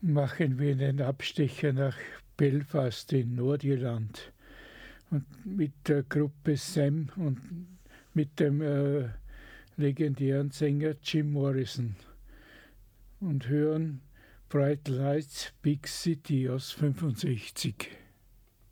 machen wir einen Abstecher nach Belfast in Nordirland und mit der Gruppe Sam und mit dem legendären Sänger Jim Morrison und hören Bright Lights Big City aus 65.